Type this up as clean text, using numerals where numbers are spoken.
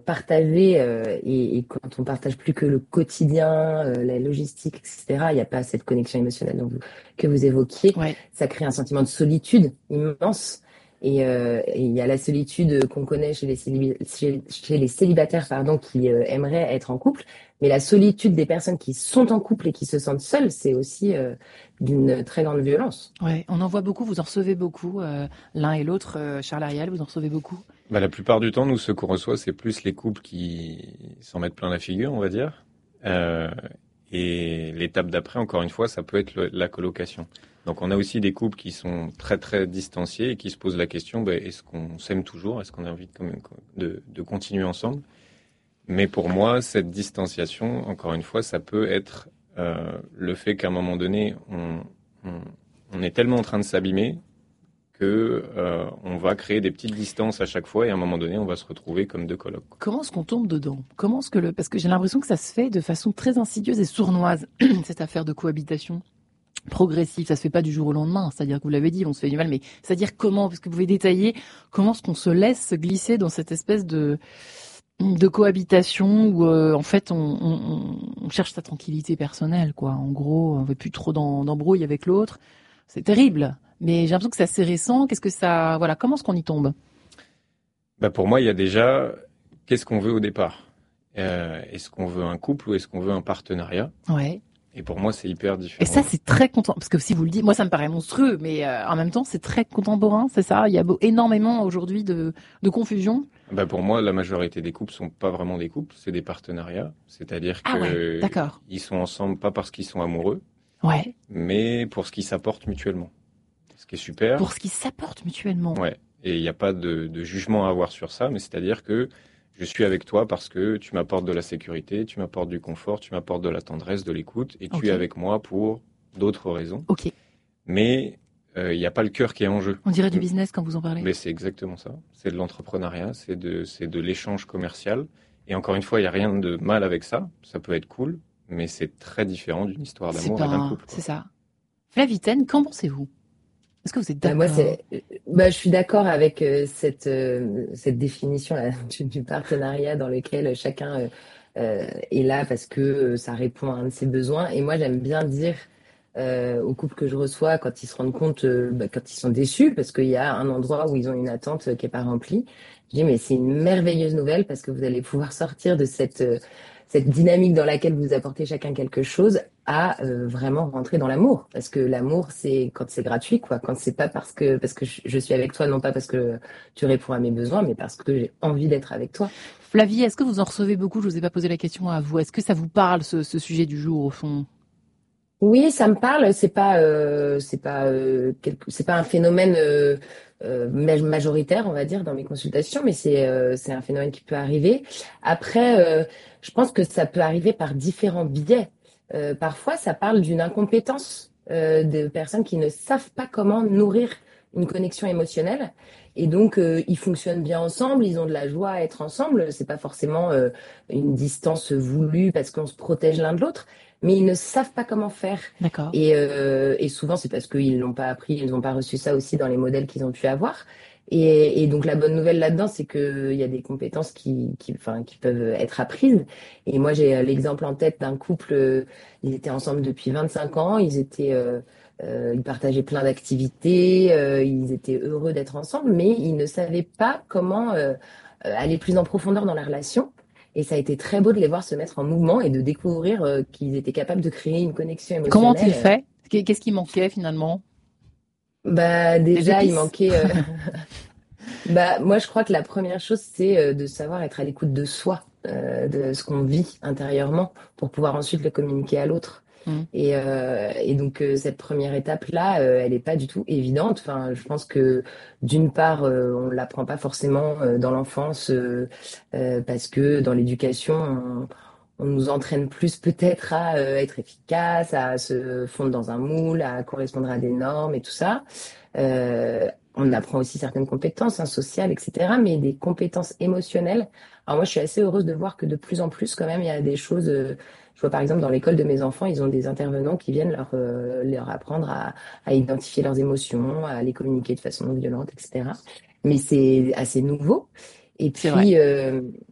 partager et quand on partage plus que le quotidien, la logistique, etc., il n'y a pas cette connexion émotionnelle que vous évoquiez. Ouais. Ça crée un sentiment de solitude immense. Et il y a la solitude qu'on connaît chez chez les célibataires, pardon, qui aimeraient être en couple. Mais la solitude des personnes qui sont en couple et qui se sentent seules, c'est aussi d'une très grande violence. Ouais, on en voit beaucoup, vous en recevez beaucoup, l'un et l'autre. Charles Ariel, vous en recevez beaucoup? Bah, la plupart du temps, nous, ce qu'on reçoit, c'est plus les couples qui s'en mettent plein la figure, on va dire. Euh, et l'étape d'après, encore une fois, ça peut être la colocation. Donc, on a aussi des couples qui sont très, très distanciés et qui se posent la question, bah, est-ce qu'on s'aime toujours? Est-ce qu'on a envie quand même de continuer ensemble? Mais pour moi, cette distanciation, encore une fois, ça peut être le fait qu'à un moment donné, on, on est tellement en train de s'abîmer que on va créer des petites distances à chaque fois et à un moment donné, on va se retrouver comme deux colocs. Comment est-ce qu'on tombe dedans? Parce que j'ai l'impression que ça se fait de façon très insidieuse et sournoise, cette affaire de cohabitation progressive. Ça se fait pas du jour au lendemain. C'est-à-dire que vous l'avez dit, on se fait du mal, mais c'est-à-dire comment? Parce que vous pouvez détailler comment est-ce qu'on se laisse glisser dans cette espèce de cohabitation où en fait on cherche sa tranquillité personnelle, quoi. En gros, on veut plus trop d'embrouille avec l'autre. C'est terrible. Mais j'ai l'impression que c'est assez récent. Voilà, comment est-ce qu'on y tombe? Bah pour moi, il y a déjà qu'est-ce qu'on veut au départ. Est-ce qu'on veut un couple ou est-ce qu'on veut un partenariat? Ouais. Et pour moi, c'est hyper Et différent. ça, c'est très content, parce que si vous le dites, moi, ça me paraît monstrueux, mais en même temps, c'est très contemporain, c'est ça. Il y a énormément aujourd'hui de confusion. Bah pour moi, la majorité des couples sont pas vraiment des couples, c'est des partenariats. C'est-à-dire Ah ouais, que d'accord. ils sont ensemble pas parce qu'ils sont amoureux, Ouais. mais pour ce qu'ils s'apportent mutuellement. Ce qui est super. Pour ce qui s'apporte mutuellement. Ouais. Et il n'y a pas de jugement à avoir sur ça, mais c'est-à-dire que je suis avec toi parce que tu m'apportes de la sécurité, tu m'apportes du confort, tu m'apportes de la tendresse, de l'écoute, et tu Ok. es avec moi pour d'autres raisons. Ok. Mais il n'y a pas le cœur qui est en jeu. On dirait du business quand vous en parlez. Mais c'est exactement ça. C'est de l'entrepreneuriat, c'est de l'échange commercial. Et encore une fois, il n'y a rien de mal avec ça. Ça peut être cool, mais c'est très différent d'une histoire C'est d'amour et d'un pas, couple, quoi. c'est ça. Flavitaine, qu'en pensez-vous? Est-ce que vous êtes Moi, d'accord? je suis d'accord avec cette définition là, du partenariat dans lequel chacun est là parce que ça répond à un de ses besoins. Et moi, j'aime bien dire aux couples que je reçois quand ils se rendent compte, quand ils sont déçus, parce qu'il y a un endroit où ils ont une attente qui est pas remplie. Je dis, mais c'est une merveilleuse nouvelle parce que vous allez pouvoir sortir de cette dynamique dans laquelle vous apportez chacun quelque chose à vraiment rentrer dans l'amour. Parce que l'amour, c'est quand c'est gratuit, quoi. Quand c'est pas parce que je suis avec toi, non pas parce que tu réponds à mes besoins, mais parce que j'ai envie d'être avec toi. Flavie, est-ce que vous en recevez beaucoup? Je vous ai pas posé la question à vous. Est-ce que ça vous parle, ce sujet du jour, au fond? Oui, ça me parle. C'est pas un phénomène majoritaire, on va dire, dans mes consultations, mais c'est un phénomène qui peut arriver. Après, je pense que ça peut arriver par différents biais. Parfois, ça parle d'une incompétence de personnes qui ne savent pas comment nourrir une connexion émotionnelle. Et donc, ils fonctionnent bien ensemble, ils ont de la joie à être ensemble. C'est pas forcément une distance voulue parce qu'on se protège l'un de l'autre, mais ils ne savent pas comment faire. D'accord. Et souvent, c'est parce qu'ils l'ont pas appris, ils n'ont pas reçu ça aussi dans les modèles qu'ils ont pu avoir. Et donc, la bonne nouvelle là-dedans, c'est qu'il y a des compétences enfin, qui peuvent être apprises. Et moi, j'ai l'exemple en tête d'un couple, ils étaient ensemble depuis 25 ans, ils partageaient plein d'activités, ils étaient heureux d'être ensemble, mais ils ne savaient pas comment aller plus en profondeur dans la relation. Et ça a été très beau de les voir se mettre en mouvement et de découvrir qu'ils étaient capables de créer une connexion Comment il émotionnelle. fait? Qu'est-ce qui manquait finalement? Bah Des déjà, il épices? manquait. Bah moi, je crois que la première chose, c'est de savoir être à l'écoute de soi, de ce qu'on vit intérieurement, pour pouvoir ensuite le communiquer à l'autre. Hmm. Et donc cette première étape-là, elle n'est pas du tout évidente. Enfin, je pense que d'une part, on l'apprend pas forcément dans l'enfance parce que dans l'éducation, on nous entraîne plus peut-être à être efficace, à se fondre dans un moule, à correspondre à des normes et tout ça. On apprend aussi certaines compétences sociales, etc., mais des compétences émotionnelles. Alors moi, je suis assez heureuse de voir que de plus en plus, quand même, il y a des choses. Je vois par exemple dans l'école de mes enfants, ils ont des intervenants qui viennent leur apprendre à identifier leurs émotions, à les communiquer de façon non violente, etc. Mais c'est assez nouveau. Et C'est vrai. puis,